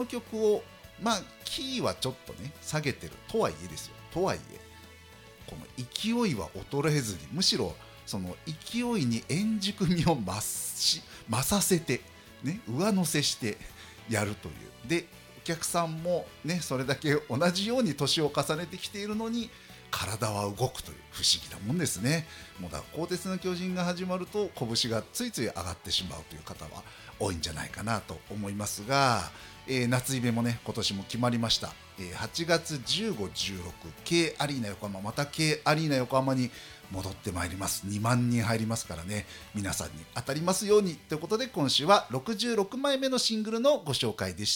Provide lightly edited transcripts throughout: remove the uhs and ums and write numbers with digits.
曲をキーはちょっとね下げてるとはいえですよ、とはいえこの勢いは衰えずに、むしろその勢いに円熟味を増させて、ね、上乗せしてやるという。でお客さんもねそれだけ同じように年を重ねてきているのに体は動くという不思議なもんですね。もうだ鋼鉄の巨人が始まると拳がついつい上がってしまうという方は多いんじゃないかなと思いますが、夏イベもね今年も決まりました。8月15、16 K アリーナ横浜、また K アリーナ横浜に戻ってまいります。2万人入りますからね、皆さんに当たりますようにということで、今週は66枚目のシングルのご紹介でした。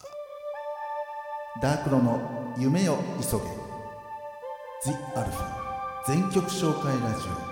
ダークロの夢よ急げ The アルファ全曲紹介ラジオ。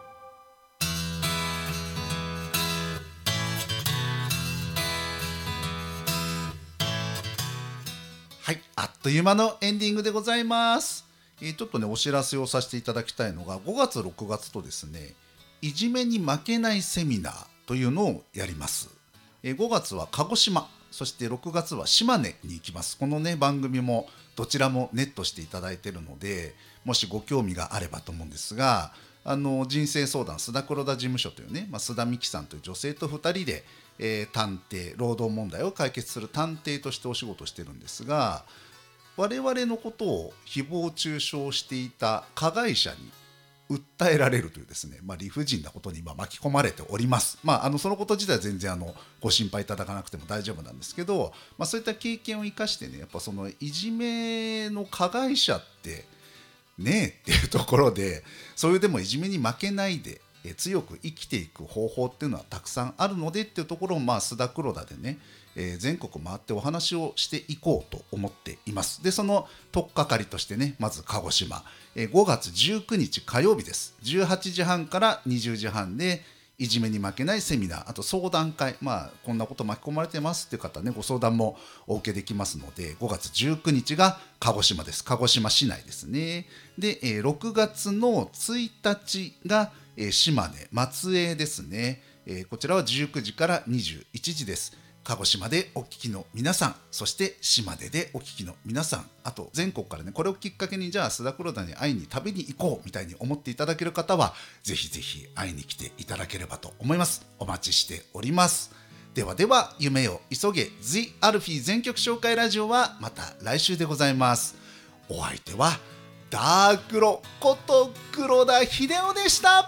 はい、あっという間のエンディングでございます。ちょっとねお知らせをさせていただきたいのが、5月6月とですね、いじめに負けないセミナーというのをやります。5月は鹿児島、そして6月は島根に行きます。このね番組もどちらもネットしていただいているので、もしご興味があればと思うんですが、人生相談須田黒田事務所というね、須田美希さんという女性と2人で、探偵、労働問題を解決する探偵としてお仕事してるんですが、我々のことを誹謗中傷していた加害者に訴えられるというですね、理不尽なことに今巻き込まれております。そのこと自体は全然ご心配いただかなくても大丈夫なんですけど、そういった経験を生かしてね、やっぱそのいじめの加害者ってねえっていうところで、そういうでもいじめに負けないで強く生きていく方法っていうのはたくさんあるのでっていうところを須田黒田でね、全国回ってお話をしていこうと思っています。でその取っかかりとしてね、まず鹿児島、5月19日火曜日です。18時半から20時半でいじめに負けないセミナー、あと相談会、こんなこと巻き込まれてますっていう方ね、ご相談もお受けできますので、5月19日が鹿児島です。鹿児島市内ですね。で6月の1日が島根松江ですね。こちらは19時から21時です。鹿児島でお聞きの皆さん、そして島根でお聞きの皆さん、あと全国からね、これをきっかけにじゃあ須田黒田に会いに食べに行こうみたいに思っていただける方は、ぜひぜひ会いに来ていただければと思います。お待ちしております。ではでは、夢を急げ The アルフィー全曲紹介ラジオはまた来週でございます。お相手はダークロこと黒田秀夫でした。